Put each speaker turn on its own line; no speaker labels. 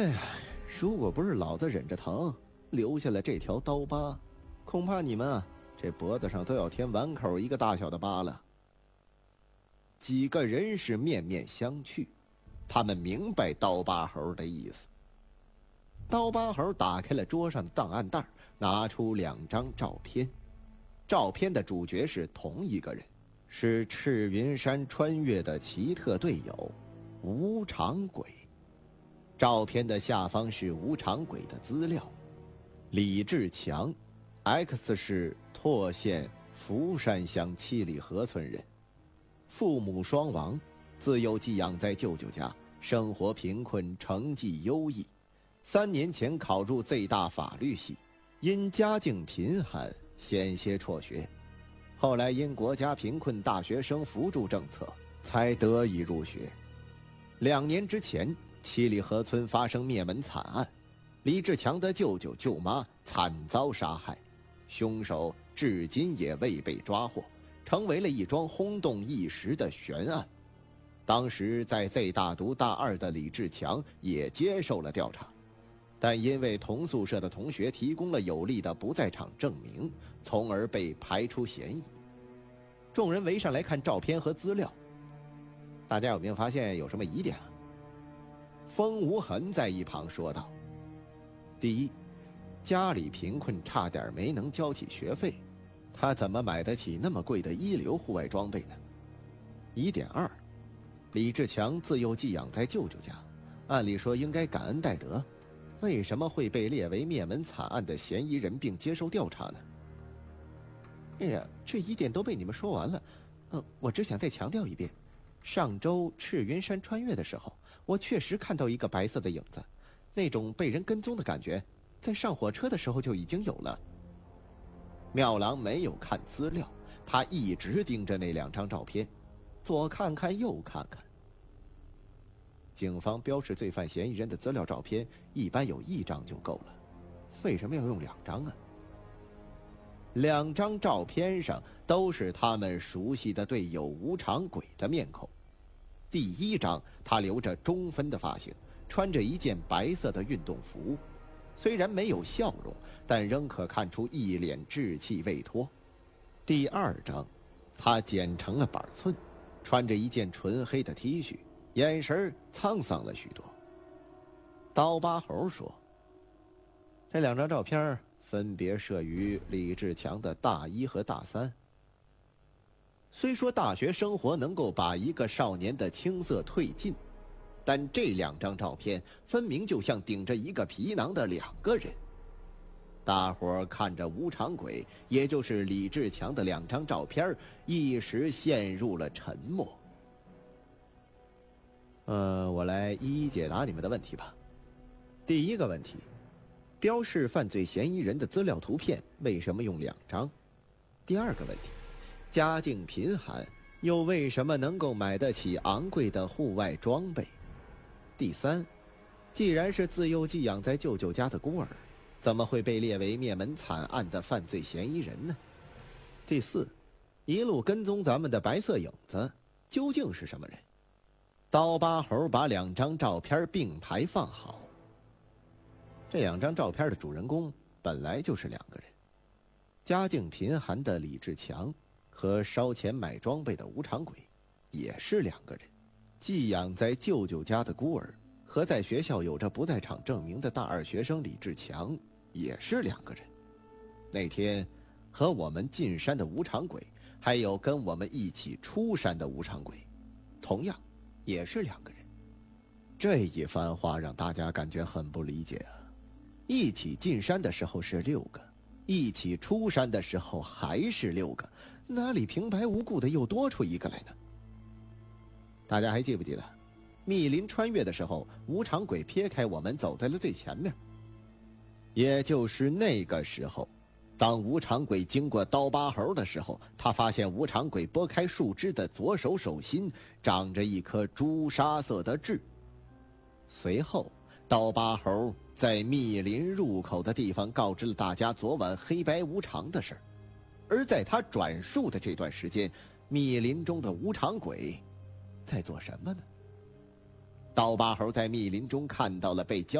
呀，如果不是老子忍着疼，留下了这条刀疤，恐怕你们啊，这脖子上都要添碗口一个大小的疤了。几个人是面面相觑，他们明白刀疤猴的意思。刀疤猴打开了桌上的档案袋，拿出2张照片。照片的主角是同一个人，是赤云山穿越的奇特队友无常鬼。照片的下方是无常鬼的资料：李志强 ，X 是拓县福山乡七里河村人，父母双亡，自幼寄养在舅舅家，生活贫困，成绩优异。3年前考入 Z 大法律系，因家境贫寒，险些辍学。后来因国家贫困大学生扶助政策，才得以入学。2年之前，七里河村发生灭门惨案，李志强的舅舅舅妈惨遭杀害，凶手至今也未被抓获，成为了一桩轰动一时的悬案。当时在 Z 大读大2的李志强也接受了调查，但因为同宿舍的同学提供了有力的不在场证明，从而被排除嫌疑。众人围上来看照片和资料，大家有没有发现有什么疑点啊？风无痕在一旁说道：第一，家里贫困，差点没能交起学费，他怎么买得起那么贵的一流户外装备呢？疑点2，李志强自幼寄养在舅舅家，按理说应该感恩戴德，为什么会被列为灭门惨案的嫌疑人并接受调查呢？哎呀，这疑点都被你们说完了。我只想再强调一遍，上周赤云山穿越的时候，我确实看到一个白色的影子，那种被人跟踪的感觉，在上火车的时候就已经有了。妙郎没有看资料，他一直盯着那2张照片，左看看右看看。警方标示罪犯嫌疑人的资料照片一般有1张就够了，为什么要用2张啊？2张照片上都是他们熟悉的队友无常鬼的面孔。第1张，他留着中分的发型，穿着一件白色的运动服，虽然没有笑容，但仍可看出一脸稚气未脱。第2张，他剪成了板寸，穿着一件纯黑的 T 恤，眼神沧桑了许多。刀疤猴说，这2张照片分别摄于李志强的大1和大3。虽说大学生活能够把一个少年的青涩褪尽，但这2张照片分明就像顶着一个皮囊的2个人。大伙儿看着无常鬼，也就是李志强的2张照片，一时陷入了沉默。我来一一解答你们的问题吧。第1个问题，标示犯罪嫌疑人的资料图片为什么用2张？第2个问题，家境贫寒，又为什么能够买得起昂贵的户外装备？第3，既然是自幼寄养在舅舅家的孤儿，怎么会被列为灭门惨案的犯罪嫌疑人呢？第4，一路跟踪咱们的白色影子究竟是什么人？刀疤猴把2张照片并排放好。这2张照片的主人公本来就是2个人，家境贫寒的李志强和烧钱买装备的无常鬼也是2个人，寄养在舅舅家的孤儿和在学校有着不在场证明的大2学生李志强也是2个人。那天和我们进山的无常鬼，还有跟我们一起出山的无常鬼，同样也是2个人。这一番话让大家感觉很不理解啊！一起进山的时候是6个，一起出山的时候还是6个，哪里平白无故的又多出1个来呢？大家还记不记得密林穿越的时候，无常鬼撇开我们走在了最前面？也就是那个时候，当无常鬼经过刀疤猴的时候，他发现无常鬼拨开树枝的左手手心长着一颗朱砂色的痣。随后刀疤猴在密林入口的地方告知了大家昨晚黑白无常的事儿，而在他转述的这段时间，密林中的无常鬼在做什么呢？刀疤猴在密林中看到了被